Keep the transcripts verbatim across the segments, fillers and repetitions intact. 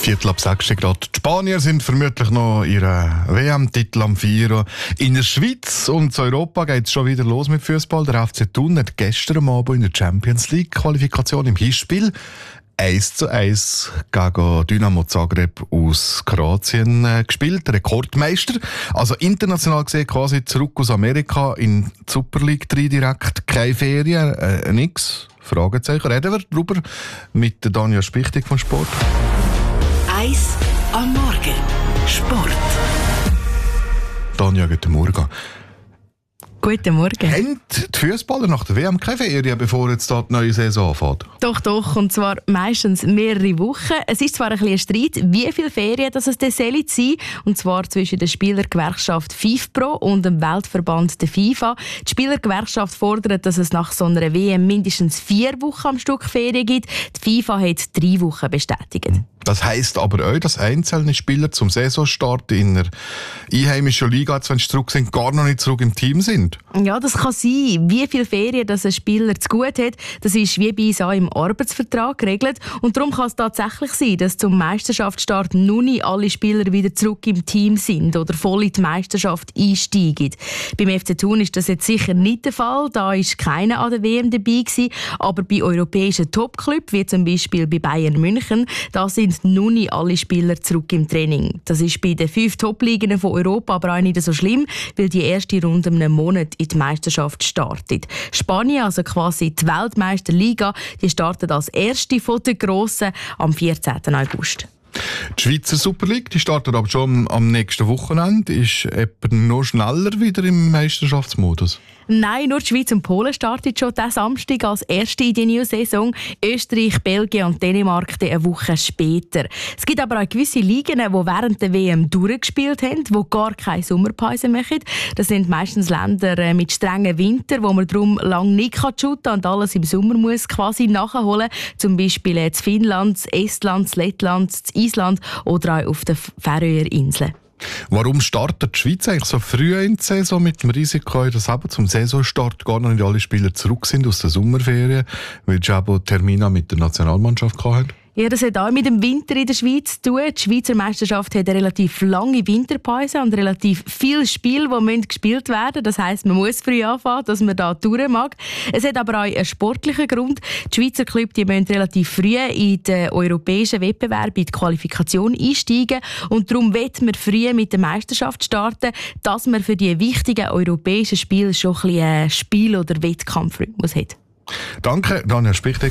Viertel ab sechs Grad. Die Spanier sind vermutlich noch ihren W M-Titel am Feiern. In der Schweiz und in Europa geht es schon wieder los mit Fußball. Der F C Thun hat gestern Abend in der Champions League-Qualifikation im Hinspiel eins zu eins gegen Dynamo Zagreb aus Kroatien äh, gespielt. Rekordmeister. Also international gesehen quasi zurück aus Amerika in die Super League drei direkt. Keine Ferien, äh, nix. Fragezeichen. Reden wir darüber mit der Danja Spichtig von Sport. Eis am Morgen. Sport. Danja, guten Morgen. Guten Morgen. Haben die Fußballer nach der W M keine Ferien, bevor jetzt da die neue Saison anfängt? Doch, doch. Und zwar meistens mehrere Wochen. Es ist zwar ein bisschen ein Streit, wie viele Ferien das es dann sein soll. Und zwar zwischen der Spielergewerkschaft FIFPro und dem Weltverband der FIFA. Die Spielergewerkschaft fordert, dass es nach so einer W M mindestens vier Wochen am Stück Ferien gibt. Die FIFA hat drei Wochen bestätigt. Das heisst aber auch, dass einzelne Spieler zum Saisonstart in einer einheimischen Liga, jetzt, wenn sie zurück sind, gar noch nicht zurück im Team sind. Ja, das kann sein. Wie viele Ferien das ein Spieler zu gut hat, das ist wie bei uns auch im Arbeitsvertrag geregelt. Und darum kann es tatsächlich sein, dass zum Meisterschaftsstart noch nicht alle Spieler wieder zurück im Team sind oder voll in die Meisterschaft einsteigen. Beim F C Thun ist das jetzt sicher nicht der Fall. Da war keiner an der W M dabei gewesen. Aber bei europäischen Topclubs, wie zum Beispiel bei Bayern München, da sind noch nicht alle Spieler zurück im Training. Das ist bei den fünf Top-Ligen von Europa aber auch nicht so schlimm, weil die erste Runde in einem Monat in die Meisterschaft startet. Spanien, also quasi die Weltmeisterliga, die startet als erste von den Grossen am vierzehnten August. Die Schweizer Super League, die startet aber schon am nächsten Wochenende. Ist etwa noch schneller wieder im Meisterschaftsmodus? Nein, nur die Schweiz und Polen starten schon diesen Samstag als erste in die neue Saison. Österreich, Belgien und Dänemark eine Woche später. Es gibt aber auch gewisse Ligen, die während der W M durchgespielt haben, die gar keine Sommerpause machen. Das sind meistens Länder mit strengen Winter, wo man darum lange nicht shooten kann und alles im Sommer muss quasi nachholen. Zum Beispiel in Finnland, Estland, Lettland, Island oder auch auf den Färöerinseln. Warum startet die Schweiz eigentlich so früh in die Saison mit dem Risiko, dass eben zum Saisonstart gar noch nicht alle Spieler zurück sind aus der Sommerferien, weil Jabo Termina mit der Nationalmannschaft hatte? Ja, das hat auch mit dem Winter in der Schweiz zu tun. Die Schweizer Meisterschaft hat eine relativ lange Winterpause und relativ viele Spiele, die gespielt werden müssen. Das heisst, man muss früh anfangen, dass man da durch mag. Es hat aber auch einen sportlichen Grund. Die Schweizer Clubs die müssen relativ früh in den europäischen Wettbewerb, in die Qualifikation einsteigen. Und darum wollen wir früh mit der Meisterschaft starten, dass man für die wichtigen europäischen Spiele schon ein bisschen einen Spiel- oder Wettkampfrhythmus hat. Danke, Danja Spichtig.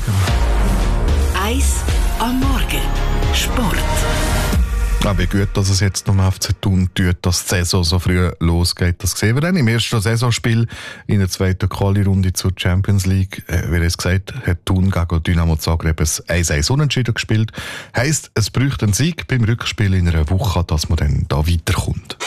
Eis am Morgen. Sport. Ja, wie gut, dass es jetzt noch F C Thun tut, dass die Saison so früh losgeht. Das sehen wir dann im ersten Saisonspiel in der zweiten Quali-Runde zur Champions League. Äh, wie er es gesagt hat, Thun gegen Dynamo Zagreb ein eins eins unentschieden gespielt. Heisst, es braucht einen Sieg beim Rückspiel in einer Woche, dass man dann da weiterkommt.